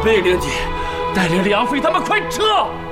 命令你带领梁飞他们快撤！